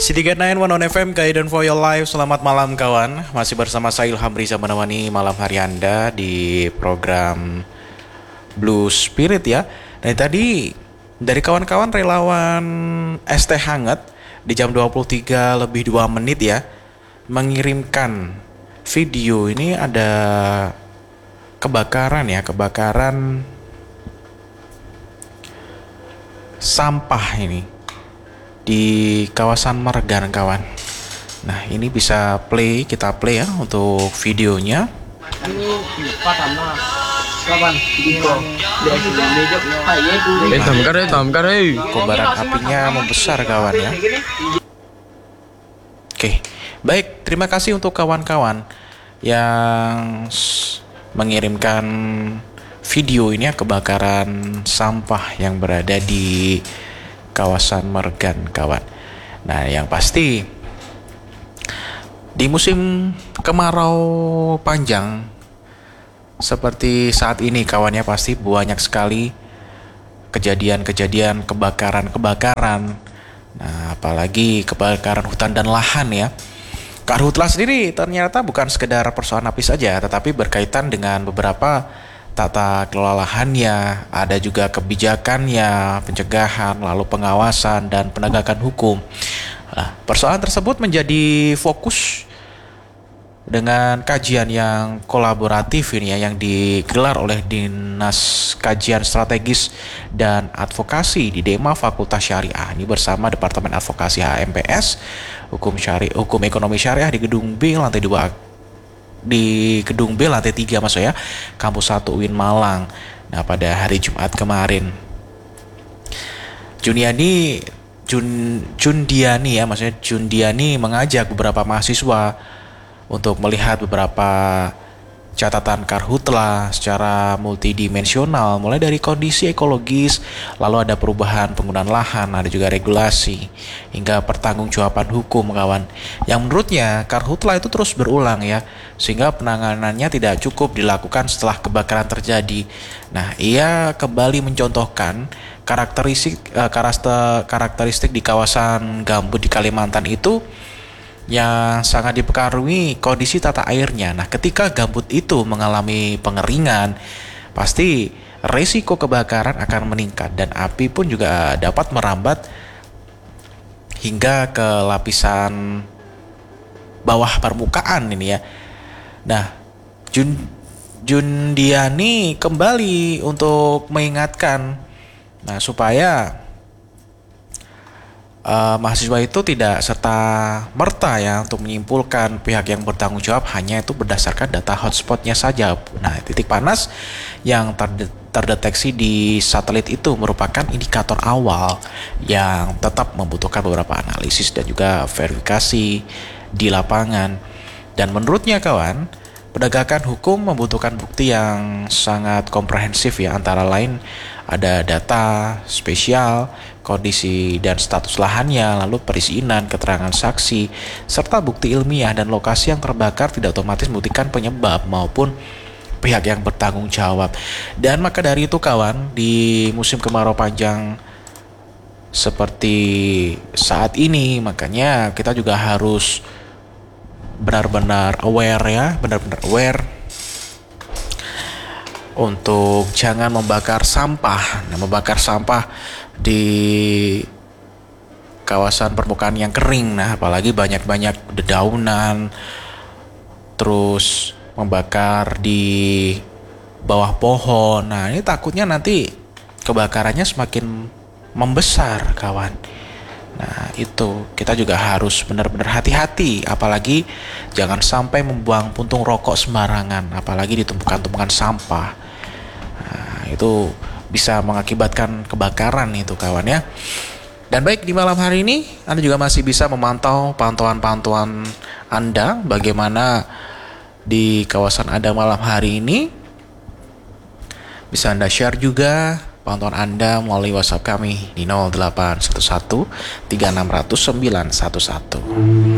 City Gate 911 FM Guidance for Your Life. Selamat malam kawan. Masih bersama saya Ilham Riza menemani malam hari Anda di program Blue Spirit ya. Dan tadi dari kawan-kawan relawan ST Hangat di jam 23 lebih 2 menit ya, mengirimkan video. Ini ada kebakaran sampah ini di kawasan Meregan kawan. Nah ini bisa kita play ya untuk videonya. Kobaran apinya membesar kawan ya. Oke, baik, terima kasih untuk kawan-kawan yang mengirimkan video ini ya, kebakaran sampah yang berada di kawasan Meregan kawan. Nah yang pasti di musim kemarau panjang seperti saat ini kawannya, pasti banyak sekali kejadian-kejadian kebakaran. Nah apalagi kebakaran hutan dan lahan ya. Karhutla sendiri ternyata bukan sekedar persoalan api saja, tetapi berkaitan dengan beberapa tata kelola lahannya, ada juga kebijakannya, pencegahan, lalu pengawasan dan penegakan hukum. Nah, persoalan tersebut menjadi fokus dengan kajian yang kolaboratif ini ya, yang digelar oleh Dinas Kajian Strategis dan Advokasi di DEMA Fakultas Syariah ini bersama Departemen Advokasi HMPS Hukum Ekonomi Syariah di Gedung B lantai 2 di Gedung B lantai 3 masuk ya, Kampus 1 UIN Malang. Nah pada hari Jumat kemarin Jundiani mengajak beberapa mahasiswa untuk melihat beberapa catatan Karhutla secara multidimensional, mulai dari kondisi ekologis, lalu ada perubahan penggunaan lahan, ada juga regulasi, hingga pertanggungjawaban hukum kawan. Yang menurutnya Karhutla itu terus berulang ya, sehingga penanganannya tidak cukup dilakukan setelah kebakaran terjadi. Nah ia kembali mencontohkan karakteristik di kawasan gambut di Kalimantan itu yang sangat dipengaruhi kondisi tata airnya. Nah ketika gambut itu mengalami pengeringan, pasti resiko kebakaran akan meningkat dan api pun juga dapat merambat hingga ke lapisan bawah permukaan ini ya. Nah Jundiani kembali untuk mengingatkan supaya mahasiswa itu tidak serta merta ya untuk menyimpulkan pihak yang bertanggung jawab hanya itu berdasarkan data hotspotnya saja. Nah titik panas yang terdeteksi di satelit itu merupakan indikator awal yang tetap membutuhkan beberapa analisis dan juga verifikasi di lapangan. Dan menurutnya kawan, penegakan hukum membutuhkan bukti yang sangat komprehensif ya, antara lain ada data spesial, kondisi dan status lahannya, lalu perizinan, keterangan saksi, serta bukti ilmiah, dan lokasi yang terbakar tidak otomatis membuktikan penyebab maupun pihak yang bertanggung jawab. Dan maka dari itu kawan, di musim kemarau panjang seperti saat ini, makanya kita juga harus benar-benar aware untuk jangan membakar sampah. Nah, membakar sampah di kawasan permukaan yang kering. Nah, apalagi banyak dedaunan, terus membakar di bawah pohon. Nah, ini takutnya nanti kebakarannya semakin membesar, kawan. Nah, itu kita juga harus benar-benar hati-hati, apalagi jangan sampai membuang puntung rokok sembarangan, apalagi di tumpukan-tumpukan sampah. Itu bisa mengakibatkan kebakaran itu kawan ya. Dan baik, di malam hari ini Anda juga masih bisa memantau pantauan Anda bagaimana di kawasan Anda malam hari ini. Bisa Anda share juga pantauan Anda melalui WhatsApp kami di 0811 3600 911.